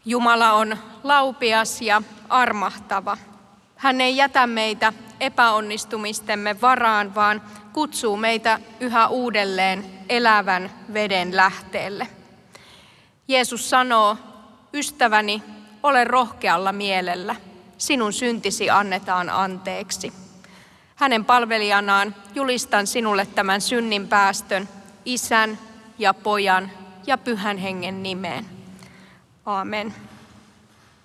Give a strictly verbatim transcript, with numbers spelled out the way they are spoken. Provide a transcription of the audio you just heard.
Jumala on laupias ja armahtava. Hän ei jätä meitä epäonnistumistemme varaan, vaan kutsuu meitä yhä uudelleen elävän veden lähteelle. Jeesus sanoo, ystäväni, ole rohkealla mielellä, sinun syntisi annetaan anteeksi. Hänen palvelijanaan julistan sinulle tämän synnin päästön Isän ja Pojan ja Pyhän Hengen nimeen. Aamen.